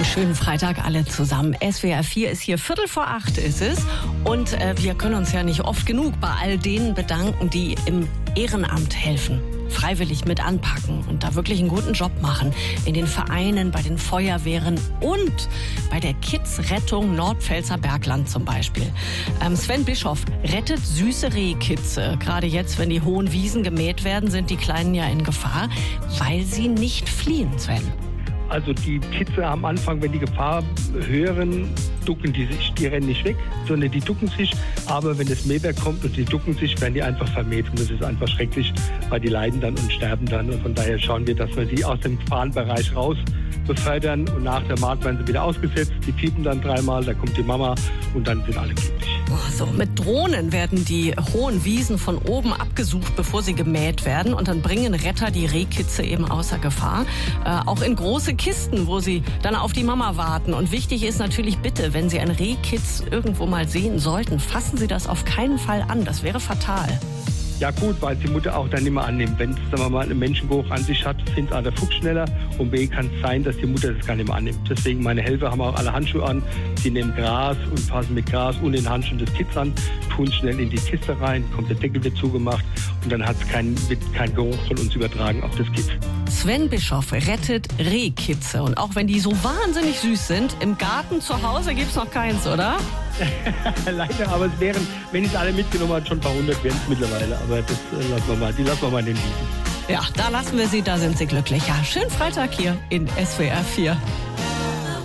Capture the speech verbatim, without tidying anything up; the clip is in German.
Einen schönen Freitag alle zusammen. S W R vier ist hier, Viertel vor acht ist es. Und äh, wir können uns ja nicht oft genug bei all denen bedanken, die im Ehrenamt helfen. Freiwillig mit anpacken und da wirklich einen guten Job machen. In den Vereinen, bei den Feuerwehren und bei der Kids-Rettung Nordpfälzer Bergland zum Beispiel. Ähm, Sven Bischoff rettet süße Rehkitze. Gerade jetzt, wenn die hohen Wiesen gemäht werden, sind die Kleinen ja in Gefahr, weil sie nicht fliehen, Sven. Also die Kitze am Anfang, wenn die Gefahr hören, ducken die sich. Die rennen nicht weg, sondern die ducken sich. Aber wenn das Mähwerk kommt und die ducken sich, werden die einfach vermäht. Und das ist einfach schrecklich, weil die leiden dann und sterben dann. Und von daher schauen wir, dass wir die aus dem Gefahrenbereich raus befördern. Und nach der Mahd werden sie wieder ausgesetzt. Die piepen dann dreimal, da kommt die Mama und dann sind alle glücklich. So, mit Drohnen werden die hohen Wiesen von oben abgesucht, bevor sie gemäht werden. Und dann bringen Retter die Rehkitze eben außer Gefahr. Äh, auch in große Kisten, wo sie dann auf die Mama warten. Und wichtig ist natürlich bitte, wenn Sie ein Rehkitz irgendwo mal sehen sollten, fassen Sie das auf keinen Fall an. Das wäre fatal. Ja gut, weil die Mutter auch dann immer annimmt. Wenn es, sagen wir mal, einen Menschengeruch an sich hat, findet A der Fuchs schneller und B kann es sein, dass die Mutter das gar nicht mehr annimmt. Deswegen meine Helfer haben auch alle Handschuhe an. Sie nehmen Gras und fassen mit Gras und den Handschuhen des Kitz an, tun es schnell in die Kiste rein, kommt der Deckel wird zugemacht und dann hat's kein, wird kein Geruch von uns übertragen auf das Kitz. Sven Bischoff rettet Rehkitze. Und auch wenn die so wahnsinnig süß sind, im Garten zu Hause gibt's noch keins, oder? Leider, aber es wären, wenn ich es alle mitgenommen habe, schon ein paar hundert wären es mittlerweile. Aber das äh, lassen wir mal, die lassen wir mal in den Wiesen. Ja, da lassen wir sie, da sind sie glücklich. Ja, schönen Freitag hier in S W R vier.